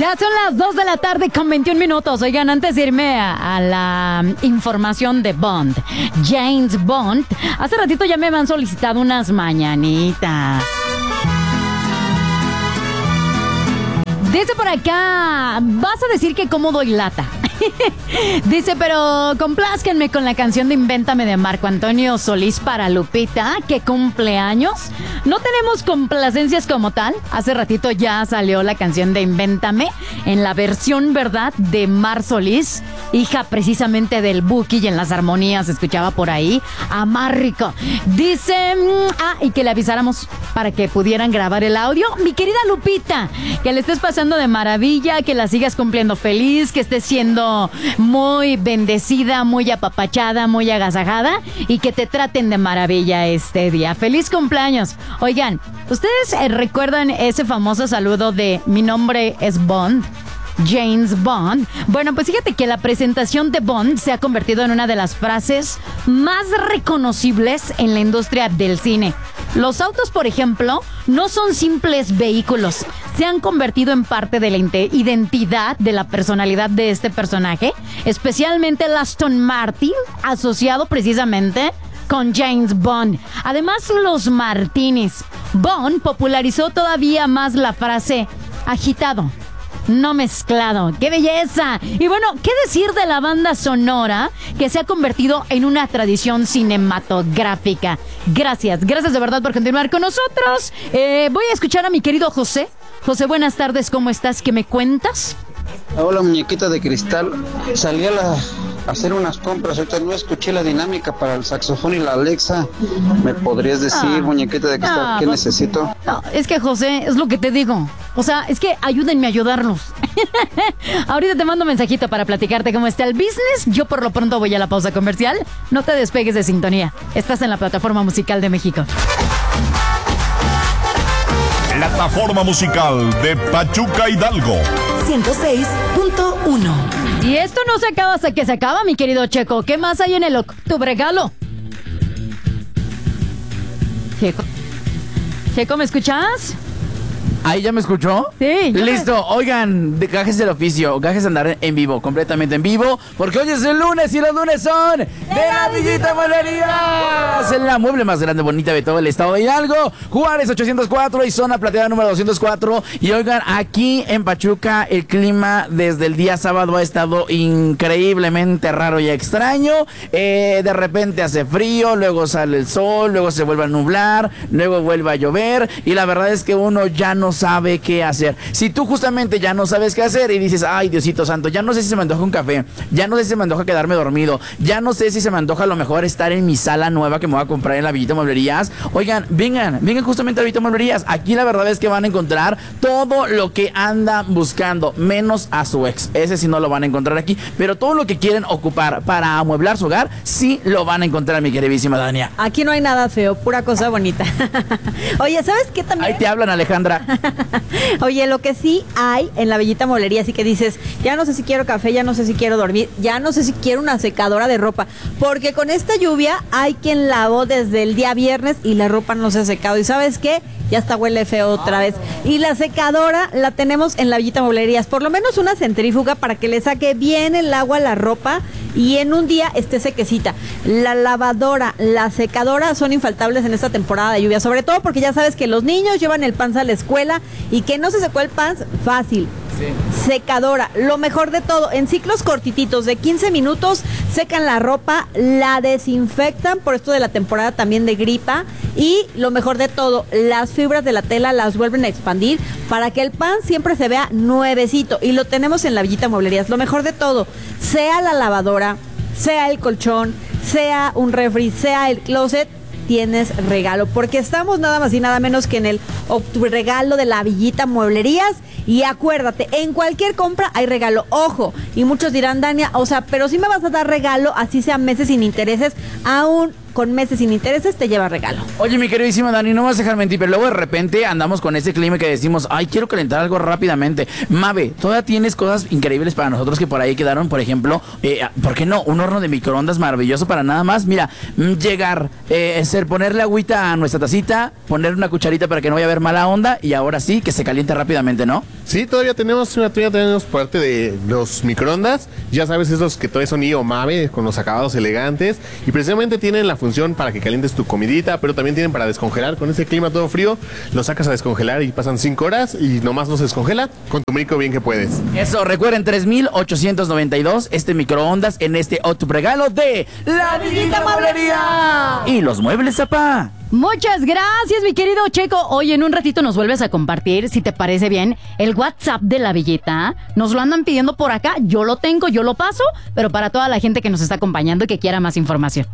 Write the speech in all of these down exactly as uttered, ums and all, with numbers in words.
Ya son las dos de la tarde con veintiún minutos. Oigan, antes de irme a, a la información de Bond, James Bond, hace ratito ya me han solicitado unas mañanitas. Dice por acá, vas a decir que cómo doy lata. Dice, pero complázcanme con la canción de Invéntame de Marco Antonio Solís para Lupita, que cumpleaños. No tenemos complacencias como tal. Hace ratito ya salió la canción de Invéntame en la versión, ¿verdad?, de Mar Solís, hija precisamente del Buki, y en las armonías se escuchaba por ahí a Mar Rico. Dice, ah, y que le avisáramos para que pudieran grabar el audio. Mi querida Lupita, que le estés pasando de maravilla, que la sigas cumpliendo feliz, que estés siendo muy bendecida, muy apapachada, muy agasajada, y que te traten de maravilla este día. ¡Feliz cumpleaños! Oigan, ¿ustedes eh, recuerdan ese famoso saludo de mi nombre es Bond? James Bond. Bueno, pues fíjate que la presentación de Bond se ha convertido en una de las frases más reconocibles en la industria del cine. Los autos, por ejemplo, no son simples vehículos. Se han convertido en parte de la identidad, de la personalidad de este personaje, especialmente el Aston Martin, asociado precisamente con James Bond. Además, los Martinis. Bond popularizó todavía más la frase agitado, no mezclado. ¡Qué belleza! Y bueno, ¿qué decir de la banda sonora que se ha convertido en una tradición cinematográfica? Gracias, gracias de verdad por continuar con nosotros. Eh, voy a escuchar a mi querido José. José, buenas tardes, ¿cómo estás? ¿Qué me cuentas? Hola, muñequita de cristal. Salí a, la, a hacer unas compras. Ahorita no escuché la dinámica para el saxofón y la Alexa. ¿Me podrías decir, ah, muñequita de cristal, ah, qué pues, necesito? No, es que, José, es lo que te digo. O sea, es que ayúdenme a ayudarlos. Ahorita te mando un mensajito para platicarte cómo está el business. Yo por lo pronto voy a la pausa comercial. No te despegues de sintonía. Estás en la plataforma musical de México. Plataforma musical de Pachuca Hidalgo ciento seis punto uno. Y esto no se acaba hasta que se acaba, mi querido Checo. ¿Qué más hay en el octubregalo? Checo. Checo, ¿me escuchas? ¿Ahí ya me escuchó? Sí. Listo, me... oigan, de gajes del oficio, gajes de andar en vivo, completamente en vivo, porque hoy es el lunes y los lunes son de la Villita Mueblerías, en la mueble más grande, bonita de todo el estado de Hidalgo, Juárez ochocientos cuatro y zona plateada número doscientos cuatro. Y oigan, aquí en Pachuca el clima desde el día sábado ha estado increíblemente raro y extraño. Eh, de repente hace frío, luego sale el sol, luego se vuelve a nublar, luego vuelve a llover, y la verdad es que uno ya no sabe qué hacer. Si tú justamente ya no sabes qué hacer y dices, ay, Diosito santo, ya no sé si se me antoja un café, ya no sé si se me antoja quedarme dormido, ya no sé si se me antoja a lo mejor estar en mi sala nueva que me voy a comprar en la Villita Mueblerías, oigan, vengan, vengan justamente a la Villita Mueblerías. Aquí la verdad es que van a encontrar todo lo que andan buscando, menos a su ex. Ese sí no lo van a encontrar aquí, pero todo lo que quieren ocupar para amueblar su hogar, sí lo van a encontrar, mi queridísima Dania. Aquí no hay nada feo, pura cosa bonita. Oye, ¿sabes qué también? Ahí te hablan, Alejandra. Oye, lo que sí hay en la Bellita Mueblería, así que dices, ya no sé si quiero café, ya no sé si quiero dormir, ya no sé si quiero una secadora de ropa, porque con esta lluvia hay quien lavó desde el día viernes y la ropa no se ha secado. ¿Y sabes qué? Ya está, huele feo otra vez. Y la secadora la tenemos en la Bellita Mueblerías, por lo menos una centrífuga para que le saque bien el agua a la ropa y en un día esté sequecita. La lavadora, la secadora son infaltables en esta temporada de lluvia, sobre todo porque ya sabes que los niños llevan el pants a la escuela y que no se secó el pants, fácil. Sí. Secadora, lo mejor de todo, en ciclos cortititos de quince minutos secan la ropa, la desinfectan por esto de la temporada también de gripa, y lo mejor de todo, las fibras de la tela las vuelven a expandir para que el pan siempre se vea nuevecito, y lo tenemos en la Villita Mueblerías. Lo mejor de todo, sea la lavadora, sea el colchón, sea un refri, sea el closet, tienes regalo, porque estamos nada más y nada menos que en el regalo de la Villita Mueblerías. Y acuérdate, en cualquier compra hay regalo, ojo, y muchos dirán, Dania, o sea, pero si me vas a dar regalo, así sean meses sin intereses, aún con meses sin intereses te lleva regalo. Oye, mi queridísima Dani, no vas a dejar mentir, pero luego de repente andamos con ese clima que decimos, ay, quiero calentar algo rápidamente. Mabe, todavía tienes cosas increíbles para nosotros que por ahí quedaron, por ejemplo, eh, ¿por qué no? Un horno de microondas maravilloso para nada más, mira, llegar, eh, ser, ponerle agüita a nuestra tacita, ponerle una cucharita para que no vaya a haber mala onda, y ahora sí, que se caliente rápidamente, ¿no? Sí, todavía tenemos una todavía tenemos parte de los microondas, ya sabes, esos que todavía son I O Mave con los acabados elegantes y precisamente tienen la función para que calientes tu comidita, pero también tienen para descongelar. Con ese clima todo frío, lo sacas a descongelar y pasan cinco horas y nomás no se descongela con tu micro bien que puedes. Eso, recuerden, tres mil ochocientos noventa y dos este microondas en este otro regalo de La Villita Mueblería y los muebles Zapá. Muchas gracias, mi querido Checo. Oye, en un ratito nos vuelves a compartir, si te parece bien, el WhatsApp de La Villita. Nos lo andan pidiendo por acá, yo lo tengo, yo lo paso, pero para toda la gente que nos está acompañando y que quiera más información.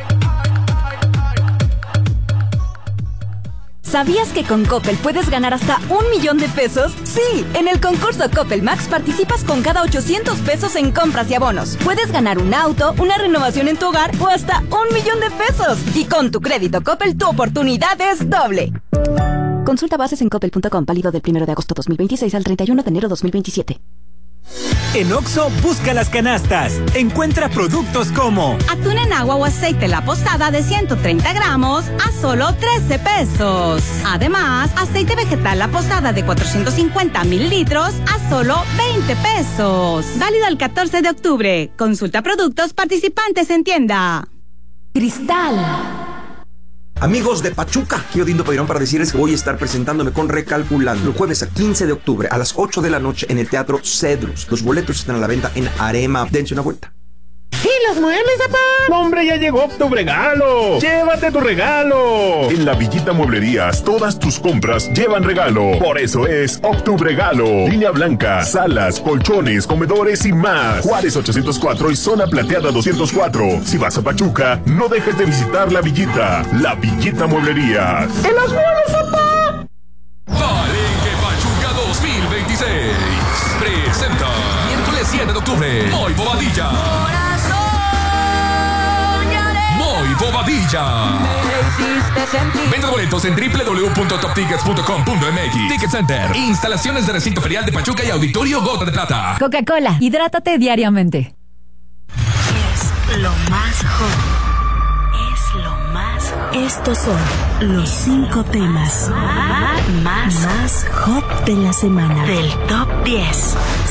¿Sabías que con Coppel puedes ganar hasta un millón de pesos? Sí, en el concurso Coppel Max participas con cada ochocientos pesos en compras y abonos. Puedes ganar un auto, una renovación en tu hogar o hasta un millón de pesos. Y con tu crédito Coppel tu oportunidad es doble. Consulta bases en coppel punto com, válido del primero de agosto dos mil veintiséis al treinta y uno de enero dos mil veintisiete. En Oxxo, busca las canastas. Encuentra productos como atún en agua o aceite La Posada de ciento treinta gramos a solo trece pesos. Además, aceite vegetal La Posada de cuatrocientos cincuenta mililitros a solo veinte pesos. Válido el catorce de octubre. Consulta productos participantes en tienda. Cristal. Amigos de Pachuca, aquí Odindo Peirón para decirles que voy a estar presentándome con Recalculando el jueves a quince de octubre a las ocho de la noche en el Teatro Cedrus. Los boletos están a la venta en Arema. Dense una vuelta. ¿Y los muebles, papá? ¡Hombre, ya llegó tu regalo! ¡Llévate tu regalo! En La Villita Mueblerías, todas tus compras llevan regalo. Por eso es Octubregalo. Línea blanca, salas, colchones, comedores y más. Juárez ochocientos cuatro y Zona Plateada doscientos cuatro. Si vas a Pachuca, no dejes de visitar La Villita. La Villita Mueblerías. ¡En los muebles, papá! Palenque Pachuca dos mil veintiséis presenta miércoles siete de octubre Moy Bobadilla. Moy Bobadilla. Venta boletos en doble u doble u doble u punto top tickets punto com punto m x. Ticket Center. Instalaciones de recinto ferial de Pachuca y Auditorio Gota de Plata. Coca-Cola, hidrátate diariamente. Es lo más hot. Es lo más hot. Estos son los cinco temas más, más hot de la semana. Del top diez.